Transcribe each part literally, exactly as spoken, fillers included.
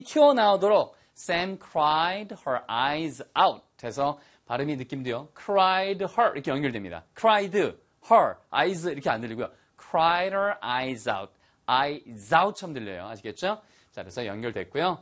튀어나오도록 Sam cried her eyes out 해서 발음이 느낌도요. cried her 이렇게 연결됩니다. cried her eyes 이렇게 안 들리고요. cried her eyes out. eyes out처럼 들려요. 아시겠죠? 자, 그래서 연결됐고요.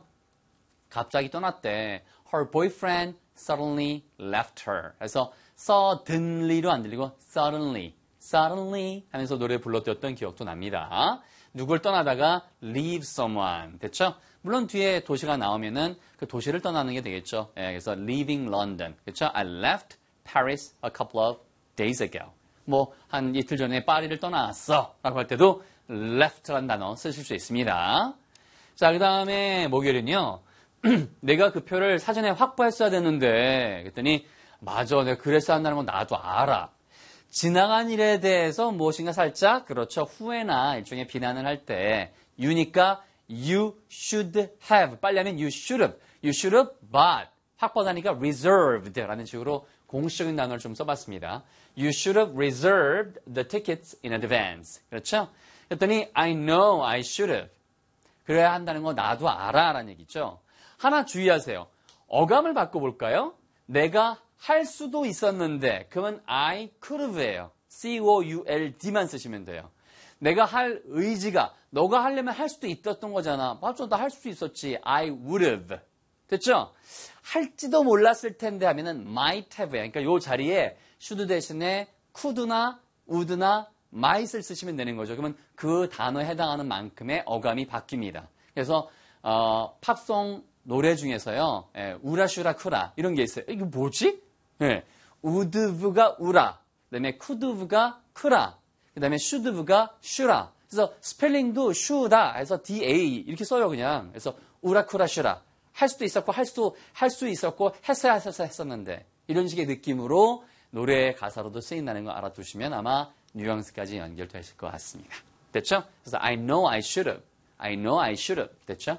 갑자기 떠났대. Her boyfriend suddenly left her. 그래서 suddenly로 안 들리고 suddenly, suddenly 하면서 노래 불러드렸던 기억도 납니다. 누굴 떠나다가 leave someone. 됐죠? 물론 뒤에 도시가 나오면은 그 도시를 떠나는 게 되겠죠. 예, 그래서 leaving London. 그렇죠? I left Paris a couple of days ago. 뭐 한 이틀 전에 파리를 떠났어 라고 할 때도 left라는 단어 쓰실 수 있습니다. 자, 그 다음에 목요일은요. 내가 그 표를 사전에 확보했어야 되는데 그랬더니 맞아, 내가 그랬어야 한다는 건 나도 알아. 지나간 일에 대해서 무엇인가 살짝 그렇죠. 후회나 일종의 비난을 할 때 you니까 you should have. 빨리 하면 you should have. You should have, but 확보하니까 reserved라는 식으로 공식적인 단어를 좀 써봤습니다. You should have reserved the tickets in advance. 그렇죠? 그랬더니 I know I should have. 그래야 한다는 거 나도 알아 라는 얘기죠. 하나 주의하세요. 어감을 바꿔볼까요? 내가 할 수도 있었는데 그러면 I could have예요. C O U L D만 쓰시면 돼요. 내가 할 의지가 너가 하려면 할 수도 있었던 거잖아. 맞죠? 나 할 수도 있었지. I would have. 됐죠? 할지도 몰랐을 텐데 하면은 might have예요. 그러니까 이 자리에 should 대신에 could나 would나 might을 쓰시면 되는 거죠. 그러면 그 단어에 해당하는 만큼의 어감이 바뀝니다. 그래서 어, 팝송 노래 중에서요. 예, 우라 슈라 쿠라 이런 게 있어요. 이게 뭐지? 예, would have가 우라, 그다음에 could have가 쿠라, 그다음에 should have가 슈라. 그래서 스펠링도 슈다 해서 디 에이 이렇게 써요 그냥. 그래서 우라 쿠라 슈라 할 수도 있었고 할 수 할 수 있었고 했어야 했어야 했었는데 이런 식의 느낌으로 노래 가사로도 쓰인다는 거 알아두시면 아마 뉘앙스까지 연결되실 것 같습니다. 됐죠? 그래서 I know I should have, I know I should have. 됐죠?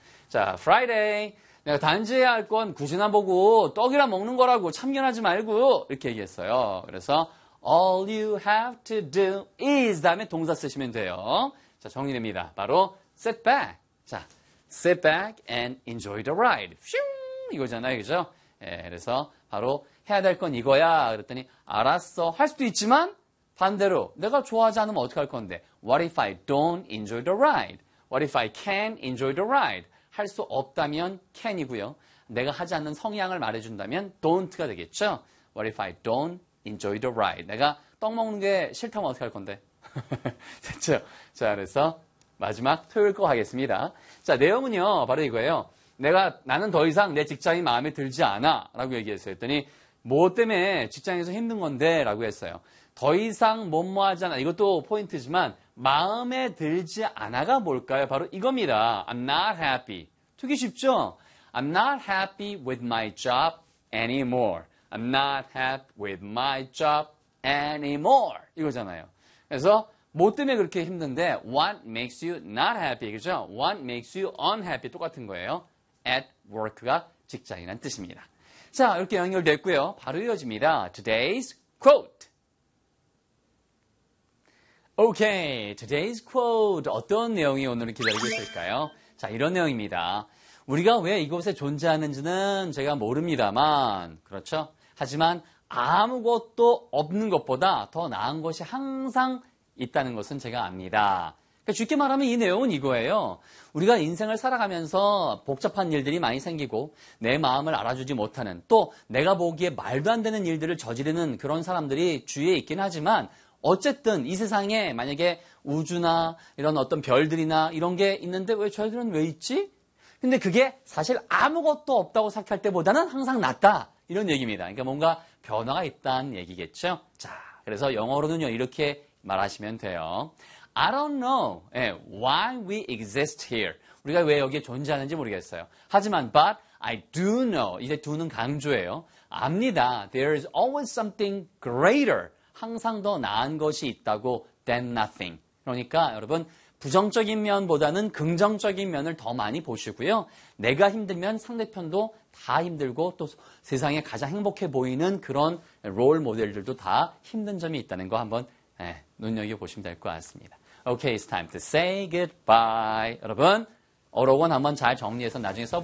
자, Friday. 내가 단지해야 할 건 구지나 보고 떡이나 먹는 거라고 참견하지 말고 이렇게 얘기했어요. 그래서 all you have to do is 다음에 동사 쓰시면 돼요. 자, 정리됩니다. 바로 sit back. 자, sit back and enjoy the ride. 슝! 이거잖아요. 그죠? 예, 그래서 바로 해야 될 건 이거야. 그랬더니 알았어. 할 수도 있지만 반대로 내가 좋아하지 않으면 어떡할 건데? What if I don't enjoy the ride? What if I can enjoy the ride? 할 수 없다면 can이고요. 내가 하지 않는 성향을 말해준다면 don't가 되겠죠. What if I don't enjoy the ride? 내가 떡 먹는 게 싫다면 어떻게 할 건데? 됐죠? 자, 그래서 마지막 토요일 거 하겠습니다. 자, 내용은요. 바로 이거예요. 내가 나는 더 이상 내 직장이 마음에 들지 않아 라고 얘기했어요. 했더니 뭐 때문에 직장에서 힘든 건데 라고 했어요. 더 이상 뭐뭐 하지 않아. 이것도 포인트지만 마음에 들지 않아가 뭘까요? 바로 이겁니다. I'm not happy. 되게 쉽죠? I'm not happy with my job anymore. I'm not happy with my job anymore. 이거잖아요. 그래서 뭐 때문에 그렇게 힘든데 What makes you not happy? 그죠? What makes you unhappy? 똑같은 거예요. At work가 직장이란 뜻입니다. 자, 이렇게 연결됐고요. 바로 이어집니다. Today's quote. Okay, today's quote. 어떤 내용이 오늘 기다리고 있을까요? 자, 이런 내용입니다. 우리가 왜 이곳에 존재하는지는 제가 모릅니다만, 그렇죠? 하지만 아무것도 없는 것보다 더 나은 것이 항상 있다는 것은 제가 압니다. 그러니까 쉽게 말하면 이 내용은 이거예요. 우리가 인생을 살아가면서 복잡한 일들이 많이 생기고 내 마음을 알아주지 못하는 또 내가 보기에 말도 안 되는 일들을 저지르는 그런 사람들이 주위에 있긴 하지만 어쨌든 이 세상에 만약에 우주나 이런 어떤 별들이나 이런 게 있는데 왜 저희들은 왜 있지? 근데 그게 사실 아무것도 없다고 생각할 때보다는 항상 낫다. 이런 얘기입니다. 그러니까 뭔가 변화가 있다는 얘기겠죠? 자, 그래서 영어로는요, 이렇게 말하시면 돼요. I don't know why we exist here. 우리가 왜 여기에 존재하는지 모르겠어요. 하지만, but I do know. 이제 do는 강조예요. 압니다. There is always something greater. 항상 더 나은 것이 있다고 than nothing. 그러니까 여러분 부정적인 면보다는 긍정적인 면을 더 많이 보시고요. 내가 힘들면 상대편도 다 힘들고 또 세상에 가장 행복해 보이는 그런 롤 모델들도 다 힘든 점이 있다는 거 한번 예, 눈여겨보시면 될 것 같습니다. Okay, it's time to say goodbye. 여러분 어록은 한번 잘 정리해서 나중에 써